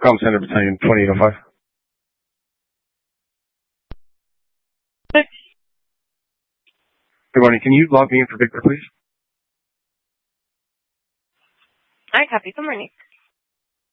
Comm Center Battalion 2805. Good morning. Can you log me in for Victor, please? I copy. Good morning.